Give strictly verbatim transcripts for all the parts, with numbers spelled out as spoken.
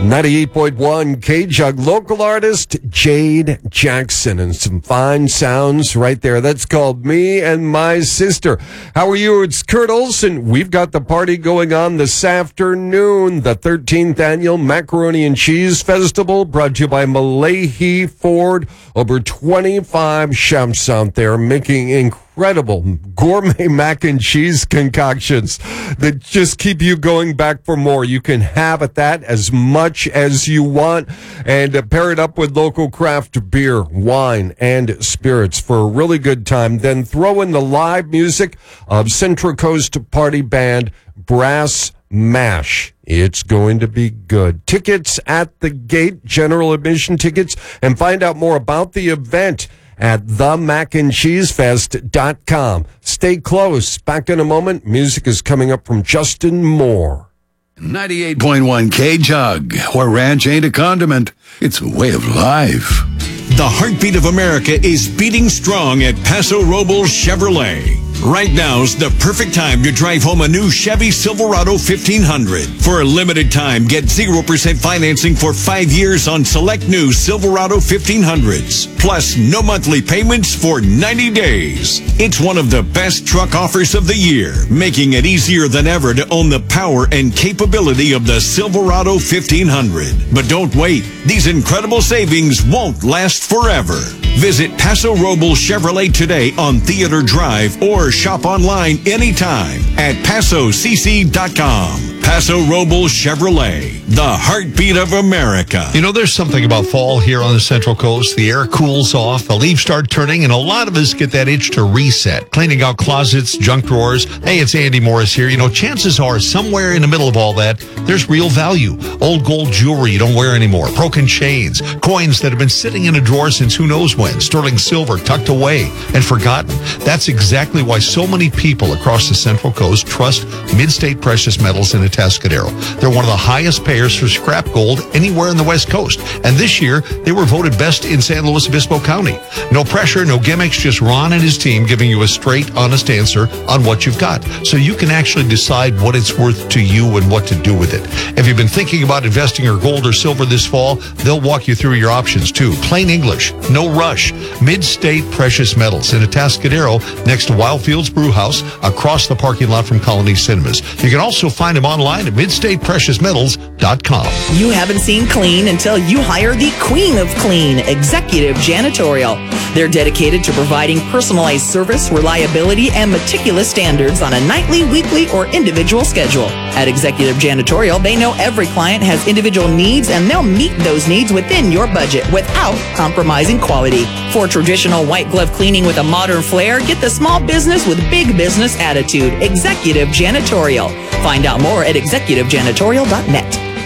ninety-eight point one K-Jug, local artist Jade Jackson, and some fine sounds right there. That's called Me and My Sister. How are you? It's Kurt Olson. We've got the party going on this afternoon, the thirteenth Annual Macaroni and Cheese Festival, brought to you by Malahi Ford. Over twenty-five chefs out there making incredible gourmet mac and cheese concoctions that just keep you going back for more. You can have at that as much as you want, and uh, pair it up with local craft beer, wine, and spirits for a really good time. Then throw in the live music of Central Coast Party Band Brass Mash. It's going to be good. Tickets at the gate, general admission tickets, and find out more about the event at the mac and cheese fest dot com. Stay close. Back in a moment. Music is coming up from Justin Moore. ninety-eight point one K-Jug, where ranch ain't a condiment. It's a way of life. The heartbeat of America is beating strong at Paso Robles Chevrolet. Right now's the perfect time to drive home a new Chevy Silverado fifteen hundred. For a limited time, get zero percent financing for five years on select new Silverado fifteen hundreds. Plus, no monthly payments for ninety days. It's one of the best truck offers of the year, making it easier than ever to own the power and capability of the Silverado fifteen hundred. But don't wait. These incredible savings won't last forever. Visit Paso Robles Chevrolet today on Theater Drive or shop online anytime at paso c c dot com. Paso Robles Chevrolet, the heartbeat of America. You know, there's something about fall here on the Central Coast. The air cools off, the leaves start turning, and a lot of us get that itch to reset. Cleaning out closets, junk drawers. Hey, it's Andy Morris here. You know, chances are somewhere in the middle of all that, there's real value. Old gold jewelry you don't wear anymore. Broken chains. Coins that have been sitting in a drawer since who knows when. Sterling silver tucked away and forgotten. That's exactly why so many people across the Central Coast trust Mid-State Precious Metals in Atascadero. They're one of the highest payers for scrap gold anywhere in the West Coast. And this year, they were voted best in San Luis Obispo County. No pressure, no gimmicks, just Ron and his team giving you a straight, honest answer on what you've got. So you can actually decide what it's worth to you and what to do with it. If you've been thinking about investing your gold or silver this fall, they'll walk you through your options too. Plain English, no rush. Mid-State Precious Metals in Atascadero, next to Wildfields Brew House, across the parking lot from Colony Cinemas. You can also find them online at mid state precious metals dot com. You haven't seen clean until you hire the Queen of Clean, Executive Janitorial. They're dedicated to providing personalized service, reliability, and meticulous standards on a nightly, weekly, or individual schedule. At Executive Janitorial, they know every client has individual needs, and they'll meet those needs within your budget without compromising quality. For traditional white glove cleaning with a modern flair, get the small business with big business attitude. Executive Janitorial. Find out more at executive janitorial dot net.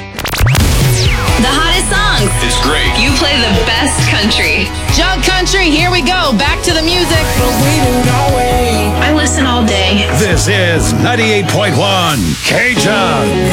The hottest songs. It's great. You play the best country. Jug Country, here we go. Back to the music. I listen all day. This is ninety-eight point one K-Jug.